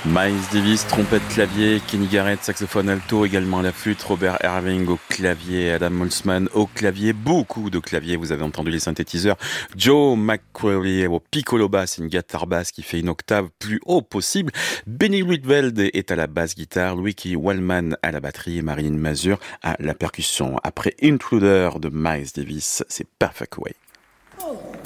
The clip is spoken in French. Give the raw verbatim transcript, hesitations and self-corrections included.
Miles Davis, trompette, clavier, Kenny Garrett, saxophone alto, également à la flûte, Robert Irving au clavier, Adam Holzman au clavier, beaucoup de claviers, vous avez entendu les synthétiseurs, Joe McCreary au piccolo basse, une guitare basse qui fait une octave plus haut possible, Benny Rietveld est à la basse guitare, Luigi Wallman à la batterie et Marilyn Mazur à la percussion. Après Intruder de Miles Davis, c'est Perfect Way.